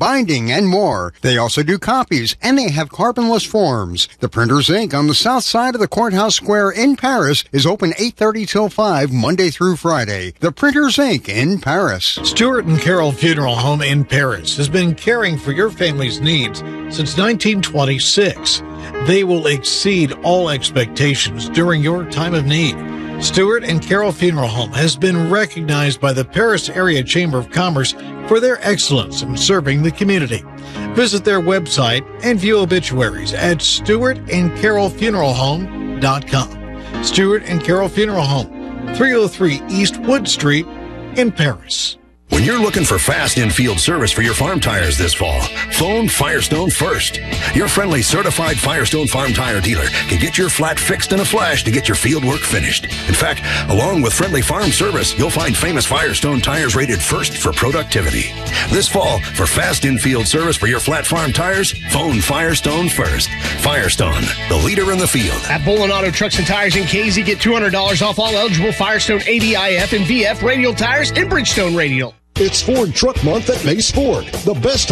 binding, and more. They also do copies, and they have carbonless forms. The Printers Inc. on the south side of the Courthouse Square in Paris is open 8:30 till 5 Monday through Friday. The Printers Inc. in Paris. Stuart and Carol Funeral Home in Paris has been caring for your family's needs since 1926. They will exceed all expectations during your time of need. Stuart and Carol Funeral Home has been recognized by the Paris Area Chamber of Commerce for their excellence in serving the community. Visit their website and view obituaries at stuartandcarolfuneralhome.com. Stuart and Carol Funeral Home, 303 East Wood Street in Paris. When you're looking for fast in-field service for your farm tires this fall, phone Firestone first. Your friendly certified Firestone farm tire dealer can get your flat fixed in a flash to get your field work finished. In fact, along with friendly farm service, you'll find famous Firestone tires rated first for productivity. This fall, for fast in-field service for your flat farm tires, phone Firestone first. Firestone, the leader in the field. At Bolin Auto Trucks and Tires in Casey, get $200 off all eligible Firestone ADIF and VF radial tires and Bridgestone radial. It's Ford Truck Month at Mace Ford. The best